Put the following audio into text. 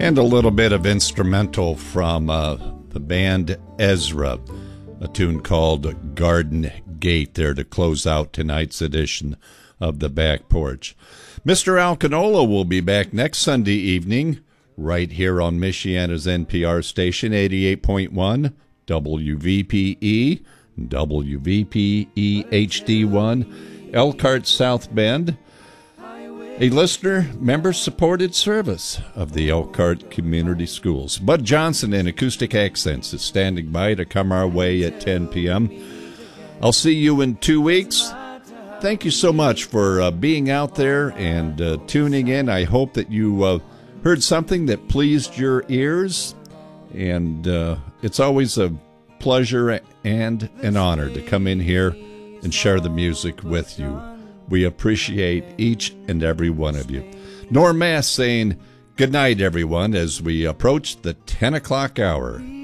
And a little bit of instrumental from the band Ezra, a tune called Garden Gate there to close out tonight's edition of The Back Porch. Mr. Al Canola will be back next Sunday evening right here on Michiana's NPR station, 88.1 WVPE, WVPE HD1, Elkhart South Bend. A listener, member-supported service of the Elkhart Community Schools. Bud Johnson in Acoustic Accents is standing by to come our way at 10 p.m. I'll see you in 2 weeks. Thank you so much for being out there and tuning in. I hope that you heard something that pleased your ears. And it's always a pleasure and an honor to come in here and share the music with you. We appreciate each and every one of you. Norm Mass saying good night, everyone, as we approach the 10 o'clock hour.